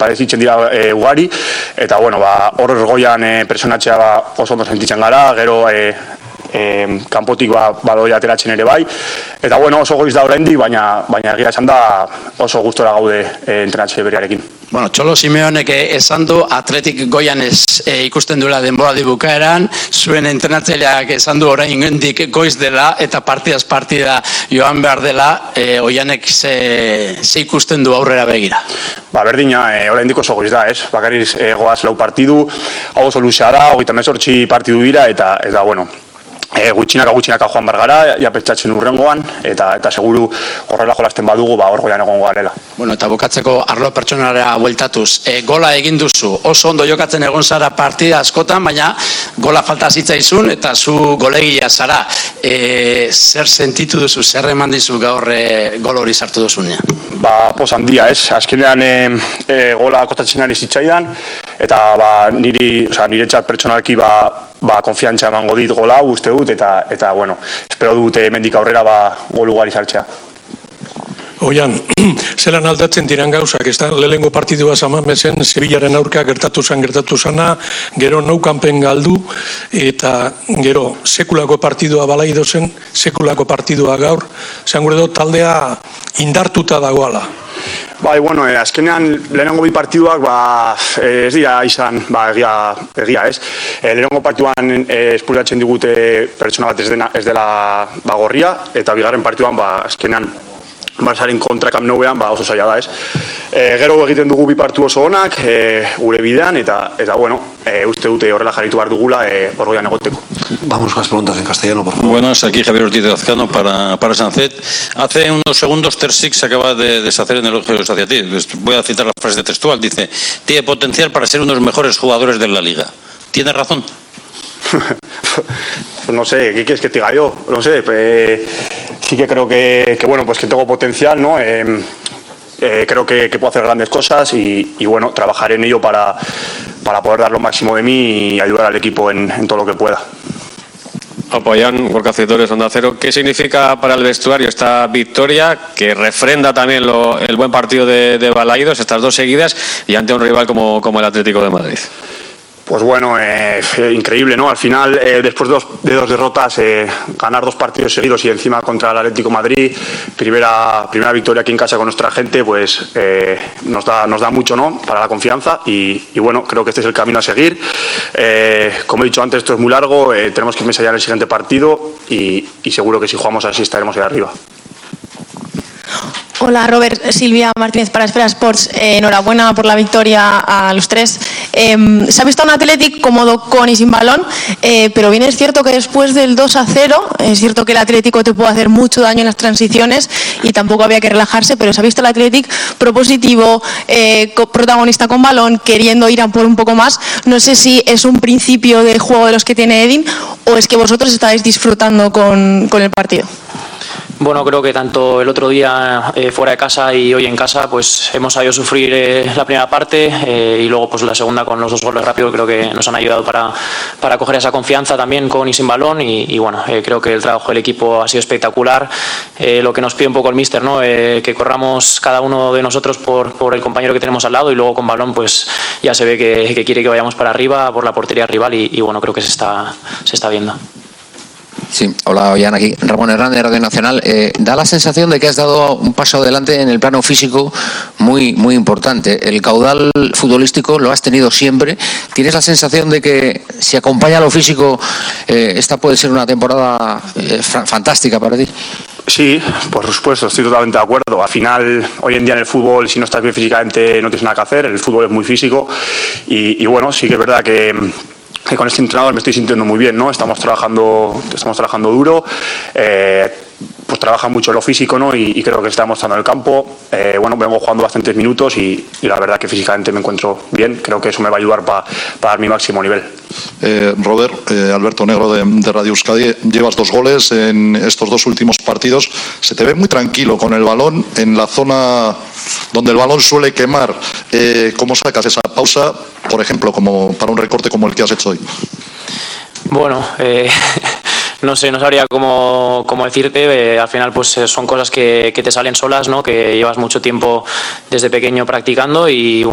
parezitzen dira ugari, eta bueno, hor goian personatxea oso ondo sentitzen gara, gero kanpotik baloi ateratzen ere bai, eta bueno, oso goiz da oraindik, baina egia esan da oso gustora gaude entrenatzaile berriarekin. Bueno, Txolo Simeonek esan du Atletik goian ikusten duela denboraldi bukaeran, zuen entrenatzaileak esan du orain ingendik goiz dela eta partidaz partida joan behar dela, Oianek ze ikusten du aurrera begira? Berdina, oraindik oso goiz da, ez? Bakarriz goaz 4 partidu, hau oso luzea da, 38 partidu dira, eta bueno, gutxinaka joan bar gara, ja pentsatzen urrengoan, eta seguru horrela jolasten badugu, hor goian egongo garela. Bueno, eta bukatzeko arlo pertsonara bueltatuz, gola egin duzu, oso ondo jokatzen egon zara partida askotan, baina gola falta zitzaizun, eta zu golegia zara. Zer sentitu duzu, zer eman dizu gaur gol hori sartu duzunean? Poz handia, ez? Azkenean gola kostatzen ari zitzaidan, eta niretzat pertsonalki konfiantza emango dit gola, uste dut, eta bueno, espero dut mendik aurrera gol ugari sartzea. Oian, zelan aldatzen diran gauzak, ez da, lehengo partidua zaman bezen, Sevillaren aurka gertatu zana, gero noukanpen galdu, eta gero sekulako partidua balaido zen, sekulako partidua gaur, zean gure dut taldea indartuta dagoala. Bueno, azkenean lehenengo bi partiduak ez dira izan, egia ez. Lehenengo partiduan espulsatzen digute pertsona bat ez dela gorria, eta bigarren partiduan azkenean Barsaren kontra Camp Nouean oso zaila da, ez. Gero egiten dugu bi partidu oso onak, gure bidean, eta bueno, uste dute horrela jarritu behar dugula orgoian egoteko. Vamos con las preguntas en castellano, por favor. Buenas, aquí Javier Ortiz de Lazcano para Sancet. Hace unos segundos Terzic se acaba de deshacer en elogios hacia ti. Voy a citar la frase textual, dice: tiene potencial para ser uno de los mejores jugadores de la liga. ¿Tiene razón? No sé, ¿qué quieres que te diga yo? No sé, sí que creo que bueno, pues que tengo potencial, ¿no? Creo que puedo hacer grandes cosas y bueno, trabajaré en ello para poder dar lo máximo de mí y ayudar al equipo en todo lo que pueda. Oian, Gorka Citores, Onda Cero. ¿Qué significa para el vestuario esta victoria que refrenda también el buen partido de Balaidos, estas 2 seguidas, y ante un rival como el Atlético de Madrid? Pues bueno, increíble, ¿no? Al final, después de 2 derrotas, ganar 2 partidos seguidos y encima contra el Atlético de Madrid, primera victoria aquí en casa con nuestra gente, pues nos da mucho, ¿no? Para la confianza y bueno, creo que este es el camino a seguir. Como he dicho antes, esto es muy largo, tenemos que ensayar el siguiente partido y seguro que si jugamos así estaremos ahí arriba. Hola Robert, Silvia Martínez para Esfera Sports. Enhorabuena por la victoria a los 3. Se ha visto un Athletic cómodo con y sin balón, pero bien es cierto que después del 2-0, es cierto que el Atlético te puede hacer mucho daño en las transiciones y tampoco había que relajarse, pero se ha visto el Athletic propositivo, protagonista con balón, queriendo ir a por un poco más. No sé si es un principio de juego de los que tiene Edin o es que vosotros estáis disfrutando con el partido. Bueno, creo que tanto el otro día fuera de casa y hoy en casa pues hemos sabido sufrir la primera parte y luego pues la segunda con los 2 goles rápidos creo que nos han ayudado para coger esa confianza también con y sin balón y bueno, creo que el trabajo del equipo ha sido espectacular. Lo que nos pide un poco el míster, ¿no? Que corramos cada uno de nosotros por el compañero que tenemos al lado y luego con balón pues ya se ve que quiere que vayamos para arriba por la portería rival y bueno, creo que se está viendo. Sí, hola Oian, aquí Ramón Hernández de Radio Nacional. Da la sensación de que has dado un paso adelante en el plano físico muy importante. El caudal futbolístico lo has tenido siempre. ¿Tienes la sensación de que si acompaña lo físico, esta puede ser una temporada fantástica para ti? Sí, por supuesto, estoy totalmente de acuerdo. Al final, hoy en día en el fútbol, si no estás bien físicamente, no tienes nada que hacer. El fútbol es muy físico y bueno, sí que es verdad que con este entrenador me estoy sintiendo muy bien, ¿no? Estamos trabajando duro, pues trabaja mucho lo físico, ¿no? Y creo que está mostrando en el campo. Bueno, vengo jugando bastantes minutos y la verdad que físicamente me encuentro bien. Creo que eso me va a ayudar para dar mi máximo nivel. Robert, Alberto Negro de Radio Euskadi, llevas 2 goles en estos 2 últimos partidos. Se te ve muy tranquilo con el balón en la zona donde el balón suele quemar. ¿Cómo sacas esa pausa, por ejemplo, como para un recorte como el que has hecho hoy? Bueno, no sé, no sabría cómo decirte. Al final pues son cosas que te salen solas, ¿no? Que llevas mucho tiempo desde pequeño practicando y